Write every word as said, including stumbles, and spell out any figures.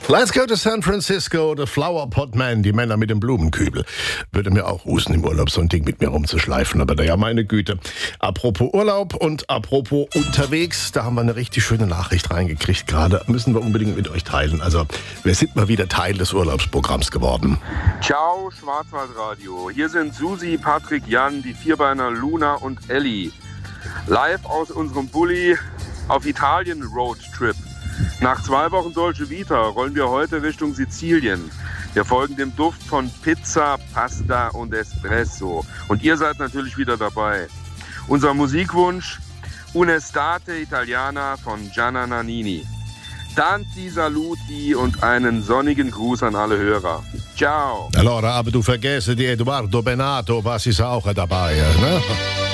Let's go to San Francisco, the Flower Pot Man, die Männer mit dem Blumenkübel. Würde mir auch rusen, im Urlaub so ein Ding mit mir rumzuschleifen, aber naja, meine Güte. Apropos Urlaub und apropos unterwegs, da haben wir eine richtig schöne Nachricht reingekriegt gerade. Müssen wir unbedingt mit euch teilen. Also, wir sind mal wieder Teil des Urlaubsprogramms geworden. Ciao, Schwarzwaldradio. Hier sind Susi, Patrick, Jan, die Vierbeiner Luna und Elli. Live aus unserem Bulli auf Italien Roadtrip. Nach zwei Wochen Dolce Vita rollen wir heute Richtung Sizilien. Wir folgen dem Duft von Pizza, Pasta und Espresso. Und ihr seid natürlich wieder dabei. Unser Musikwunsch: Un'estate Italiana von Gianna Nannini. Tanti saluti und einen sonnigen Gruß an alle Hörer. Ciao. Allora, aber du vergesse die Eduardo Benato, was ist auch dabei, ne?